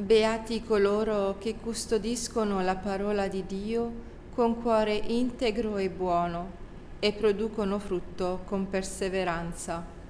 Beati coloro che custodiscono la parola di Dio con cuore integro e buono e producono frutto con perseveranza.